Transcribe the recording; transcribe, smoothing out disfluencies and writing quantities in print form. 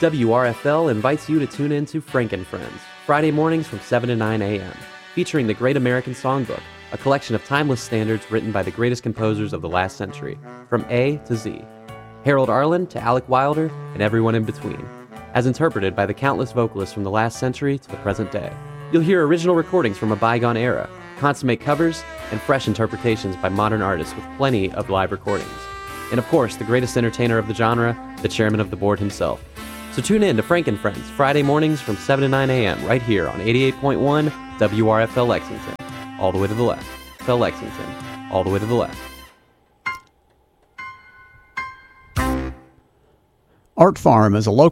WRFL invites you to tune in to Frank and Friends, Friday mornings from 7 to 9 a.m., featuring the Great American Songbook, a collection of timeless standards written by the greatest composers of the last century, from A to Z. Harold Arlen to Alec Wilder and everyone in between, as interpreted by the countless vocalists from the last century to the present day. You'll hear original recordings from a bygone era, consummate covers, and fresh interpretations by modern artists with plenty of live recordings. And of course, the greatest entertainer of the genre, the chairman of the board himself. So tune in to Frank and Friends, Friday mornings from 7 to 9 a.m. right here on 88.1 WRFL Lexington. All the way to the left. FL Lexington. All the way to the left. Art Farm is a local